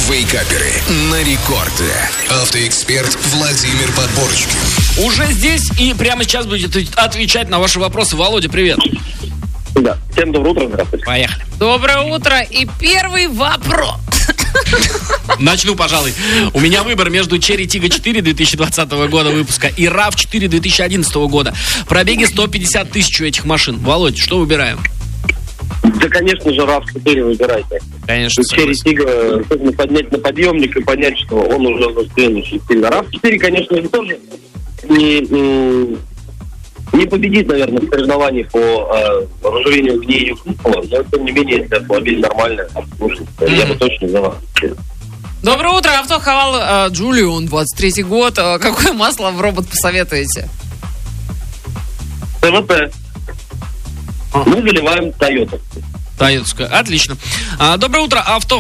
Вейкаперы на рекорде. Автоэксперт Владимир Подборочкин. Уже здесь и прямо сейчас будет отвечать на ваши вопросы. Володя, привет. Да. Всем доброе утро, здравствуйте. Поехали. Доброе утро. И первый вопрос. Начну, пожалуй. У меня выбор между Cherry Tiggo 4 2020 года выпуска и RAV4 2011 года. Пробеги 150 тысяч у этих машин. Володь, что выбираем? Да, конечно же, RAV4 выбирайте. Конечно. Cherry Tiggo нужно поднять на подъемник и понять, что он уже застрял очень сильно. RAV4, конечно же, тоже не победит, наверное, в соревновании по разжирению гнею купола, но, тем не менее, если автомобиль нормально обслуживается, я бы точно взяла. Доброе утро. Автохавал Джулион, 23-й год. Какое масло в робот посоветуете? ТВТ. Мы заливаем Toyota. Тойотовская. Отлично. Доброе утро.